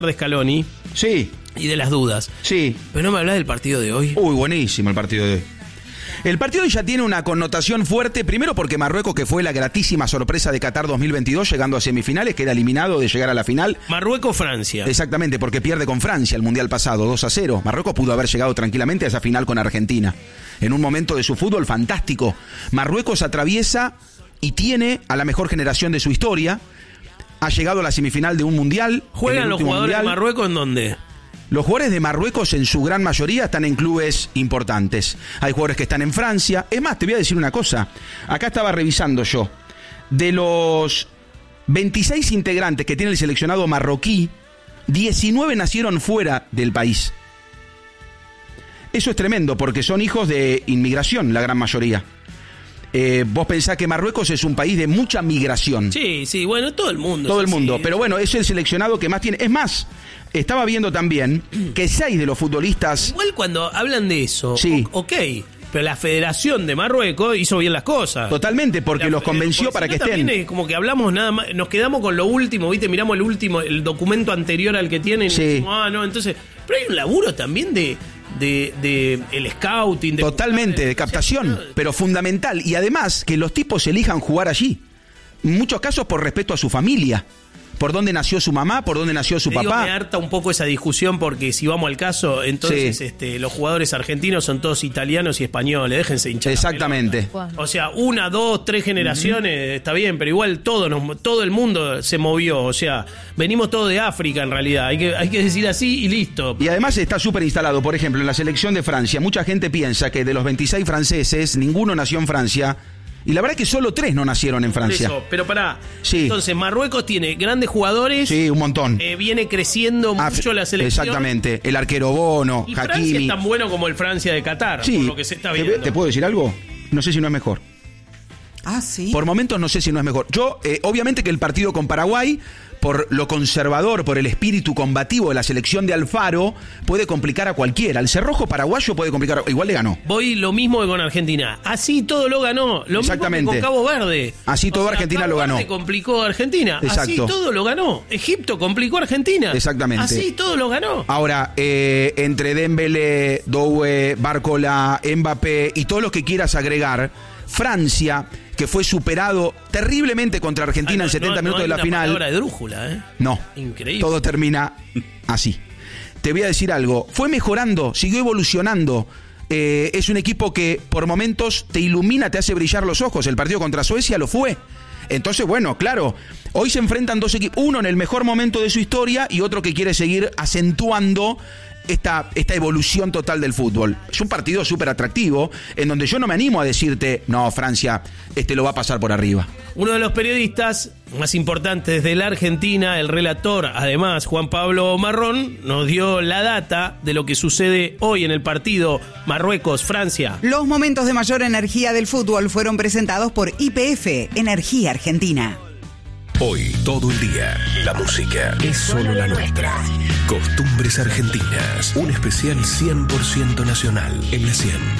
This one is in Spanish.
de Scaloni. Sí. Y de las dudas. Sí. Pero no me hablas del partido de hoy. Uy, buenísimo el partido de hoy. El partido de hoy ya tiene una connotación fuerte, primero porque Marruecos, que fue la gratísima sorpresa de Qatar 2022, llegando a semifinales, queda eliminado de llegar a la final. Marruecos-Francia. Exactamente, porque pierde con Francia el Mundial pasado, 2-0. Marruecos pudo haber llegado tranquilamente a esa final con Argentina. En un momento de su fútbol fantástico. Marruecos atraviesa y tiene a la mejor generación de su historia. Ha llegado a la semifinal de un Mundial. ¿Juegan los jugadores de Marruecos en dónde? Los jugadores de Marruecos en su gran mayoría están en clubes importantes. Hay jugadores que están en Francia. Es más, te voy a decir una cosa. Acá estaba revisando yo. De los 26 integrantes que tiene el seleccionado marroquí, 19 nacieron fuera del país. Eso es tremendo porque son hijos de inmigración, la gran mayoría. Vos pensás que Marruecos es un país de mucha migración. Sí, bueno, todo el mundo. Todo el mundo, pero bueno, es el seleccionado que más tiene. Es más, estaba viendo también que 6 de los futbolistas... Igual cuando hablan de eso, sí. Ok, pero la Federación de Marruecos hizo bien las cosas. Totalmente, porque los convenció para que estén. Es como que hablamos nada más, nos quedamos con lo último, ¿viste? Miramos el documento anterior al que tienen. Sí. Y decimos, no, entonces... Pero hay un laburo también de el scouting. Totalmente, de captación, pero fundamental. Y además, que los tipos elijan jugar allí. En muchos casos por respeto a su familia. Por dónde nació su mamá, por dónde nació su papá. Me harta un poco esa discusión porque si vamos al caso, entonces sí. Los jugadores argentinos son todos italianos y españoles, déjense hinchar. Exactamente. O sea, 1, 2, 3 generaciones, está bien, pero igual todo el mundo se movió. O sea, venimos todos de África en realidad, hay que decir así y listo. Y además está súper instalado, por ejemplo, en la selección de Francia. Mucha gente piensa que de los 26 franceses, ninguno nació en Francia. Y la verdad es que solo 3 no nacieron en Francia. Eso, pero pará. Sí. Entonces, Marruecos tiene grandes jugadores. Sí, un montón. Viene creciendo mucho la selección. Exactamente. El arquero Bono, y Hakimi. Francia es tan bueno como el Francia de Qatar, sí. por lo que se está viendo. ¿Te puedo decir algo? No sé si no es mejor. Ah, sí. Por momentos no sé si no es mejor. Yo, obviamente que el partido con Paraguay, por lo conservador, por el espíritu combativo de la selección de Alfaro, puede complicar a cualquiera. El cerrojo paraguayo puede complicar, igual le ganó. Voy lo mismo que con Argentina. Así todo lo ganó. Lo exactamente. mismo que con Cabo Verde. Así todo Argentina Cabo lo ganó. Verde complicó a Argentina. Exacto. Así todo lo ganó. Egipto complicó a Argentina. Exactamente. Así todo lo ganó. Ahora, entre Dembélé, Doué, Barcola, Mbappé y todos los que quieras agregar, Francia, que fue superado terriblemente contra Argentina en 70 minutos de la final. Palabra de drújula, No. Increíble. Todo termina así. Te voy a decir algo. Fue mejorando, siguió evolucionando. Es un equipo que por momentos te ilumina, te hace brillar los ojos. El partido contra Suecia lo fue. Entonces, bueno, claro, hoy se enfrentan 2 equipos. Uno en el mejor momento de su historia y otro que quiere seguir acentuando esta evolución total del fútbol. Es un partido súper atractivo, en donde yo no me animo a decirte, no, Francia, lo va a pasar por arriba. Uno de los periodistas más importantes de la Argentina, el relator, además, Juan Pablo Marrón, nos dio la data de lo que sucede hoy en el partido Marruecos-Francia. Los momentos de mayor energía del fútbol fueron presentados por YPF, Energía Argentina. Hoy, todo el día, la música es solo la nuestra. Costumbres Argentinas, un especial 100% nacional en la 100.